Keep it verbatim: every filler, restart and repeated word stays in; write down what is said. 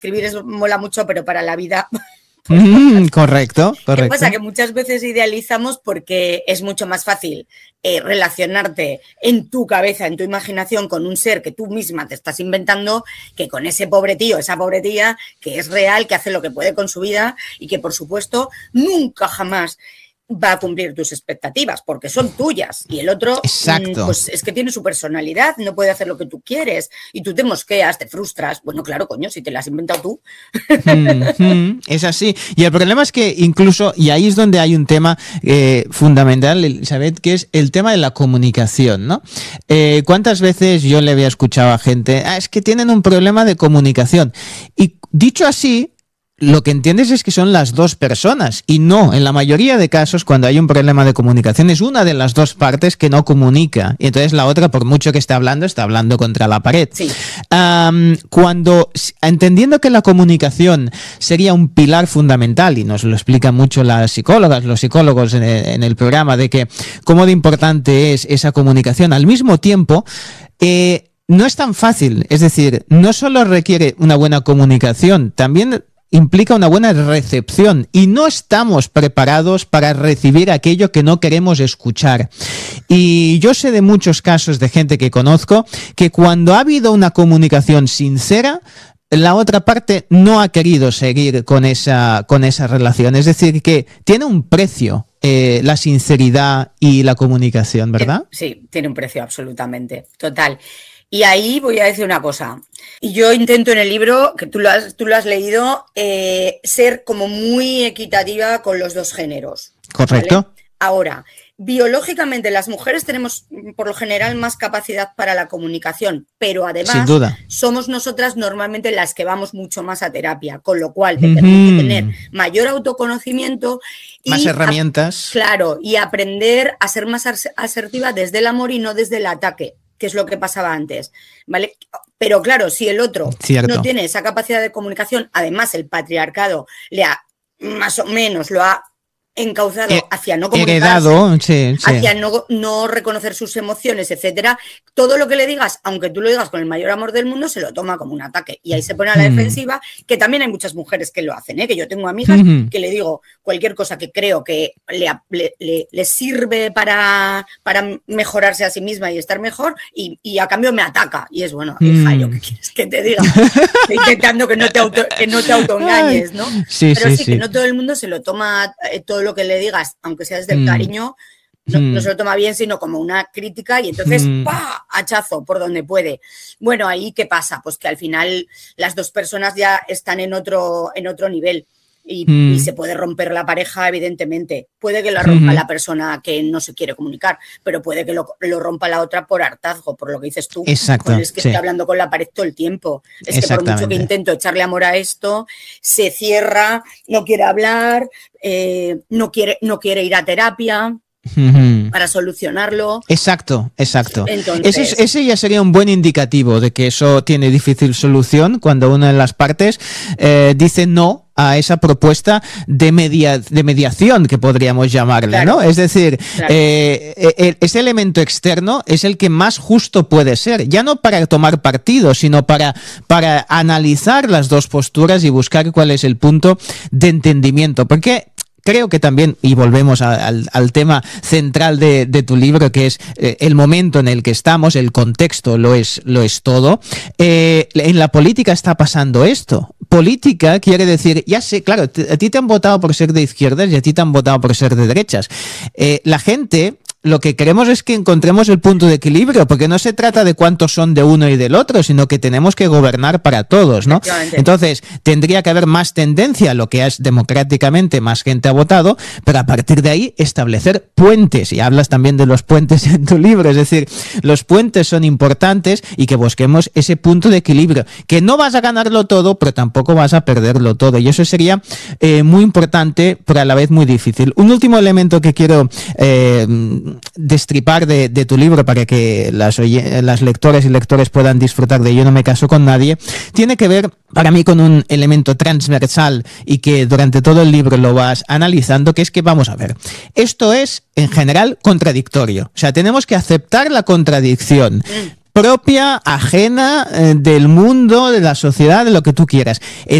escribir es, mola mucho, pero para la vida... Pues, mm, correcto, correcto. ¿Qué pasa? Que muchas veces idealizamos porque es mucho más fácil eh, relacionarte en tu cabeza, en tu imaginación, con un ser que tú misma te estás inventando, que con ese pobre tío, esa pobre tía, que es real, que hace lo que puede con su vida y que, por supuesto, nunca jamás va a cumplir tus expectativas porque son tuyas, y el otro Exacto. pues es que tiene su personalidad, no puede hacer lo que tú quieres y tú te mosqueas, te frustras. Bueno, claro, coño, si te la has inventado tú. Mm, mm, es así. Y el problema es que incluso, y ahí es donde hay un tema eh, fundamental, Elisabet, que es el tema de la comunicación, ¿no? Eh, ¿Cuántas veces yo le había escuchado a gente, ah, es que tienen un problema de comunicación? Y dicho así, lo que entiendes es que son las dos personas, y no, en la mayoría de casos cuando hay un problema de comunicación es una de las dos partes que no comunica, y entonces la otra, por mucho que esté hablando, está hablando contra la pared. Sí. Um, cuando, entendiendo que la comunicación sería un pilar fundamental, y nos lo explican mucho las psicólogas, los psicólogos en el, en el programa, de que cómo de importante es esa comunicación, al mismo tiempo, eh, no es tan fácil, es decir, no solo requiere una buena comunicación, también implica una buena recepción, y no estamos preparados para recibir aquello que no queremos escuchar. Y yo sé de muchos casos de gente que conozco que cuando ha habido una comunicación sincera, la otra parte no ha querido seguir con esa, con esa relación. Es decir, que tiene un precio eh, la sinceridad y la comunicación, ¿verdad? Sí, tiene un precio absolutamente, total. Y ahí voy a decir una cosa. Y yo intento en el libro, que tú lo has, tú lo has leído, eh, ser como muy equitativa con los dos géneros. Correcto. ¿Vale? Ahora, biológicamente las mujeres tenemos por lo general más capacidad para la comunicación, pero además Sin duda. somos nosotras normalmente las que vamos mucho más a terapia, con lo cual te permite uh-huh. tener mayor autoconocimiento. Más y herramientas. A, claro, y aprender a ser más asertiva desde el amor y no desde el ataque, que es lo que pasaba antes, ¿vale? Pero claro, si el otro Cierto. no tiene esa capacidad de comunicación, además el patriarcado le ha, más o menos, lo ha encauzado eh, hacia no comunicarse, heredado, sí, sí. hacia no, no reconocer sus emociones, etcétera, todo lo que le digas, aunque tú lo digas con el mayor amor del mundo, se lo toma como un ataque y ahí se pone a la mm. defensiva, que también hay muchas mujeres que lo hacen, ¿eh? Que yo tengo amigas mm-hmm. que le digo cualquier cosa que creo que le, le, le, le sirve para, para mejorarse a sí misma y estar mejor, y, y a cambio me ataca, y es bueno, mm. hija, yo qué quieres que te diga, estoy intentando que no te auto, que no te autoengañes, ¿no? Sí, pero sí, sí, sí que no todo el mundo se lo toma eh, todo lo que le digas, aunque sea desde el mm. cariño, no, mm. no se lo toma bien, sino como una crítica, y entonces mm. ¡pah! Hachazo por donde puede. Bueno, ahí ¿qué pasa? Pues que al final las dos personas ya están en otro, en otro nivel. Y, mm. y se puede romper la pareja, evidentemente. Puede que la rompa mm-hmm. la persona que no se quiere comunicar, pero puede que lo, lo rompa la otra por hartazgo, por lo que dices tú. Exacto. Es que sí. estoy hablando con la pared todo el tiempo. Es que por mucho que intento echarle amor a esto, se cierra, no quiere hablar, eh, no quiere, no quiere ir a terapia. Uh-huh. Para solucionarlo. Exacto, exacto. Entonces, ese, ese ya sería un buen indicativo de que eso tiene difícil solución, cuando una de las partes eh, dice no a esa propuesta de, media, de mediación, que podríamos llamarle, claro. ¿no? Es decir, claro. eh, ese elemento externo es el que más justo puede ser, ya no para tomar partido, sino para, para analizar las dos posturas y buscar cuál es el punto de entendimiento, porque creo que también, y volvemos a, al, al tema central de, de tu libro, que es eh, el momento en el que estamos, el contexto lo es, lo es todo. Eh, en la política está pasando esto. Política quiere decir, ya sé, claro, a ti te han votado por ser de izquierdas y a ti te han votado por ser de derechas. Eh, la gente... Lo que queremos es que encontremos el punto de equilibrio, porque no se trata de cuántos son de uno y del otro, sino que tenemos que gobernar para todos, ¿no? Entonces, tendría que haber más tendencia a lo que es democráticamente, más gente ha votado, pero a partir de ahí establecer puentes, y hablas también de los puentes en tu libro, es decir, los puentes son importantes y que busquemos ese punto de equilibrio, que no vas a ganarlo todo, pero tampoco vas a perderlo todo, y eso sería eh, muy importante, pero a la vez muy difícil. Un último elemento que quiero... Eh, destripar de, de tu libro para que las, oye, las lectoras y lectores puedan disfrutar de Yo no me caso con nadie, tiene que ver para mí con un elemento transversal y que durante todo el libro lo vas analizando, que es que, vamos a ver, esto es en general contradictorio, o sea, tenemos que aceptar la contradicción. propia, ajena, eh, del mundo, de la sociedad, de lo que tú quieras.